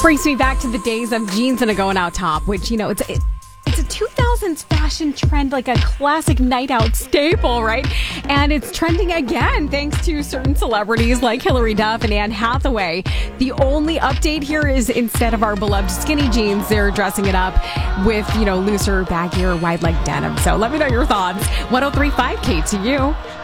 Brings me back to the days of jeans and a going out top, which, you know, it's a 2000s fashion trend, like a classic night out staple, right? And it's trending again thanks to certain celebrities like Hilary Duff and Anne Hathaway. The only update here is instead of our beloved skinny jeans, they're dressing it up with, you know, looser, baggier, wide leg denim. So let me know your thoughts. 103.5 KTU.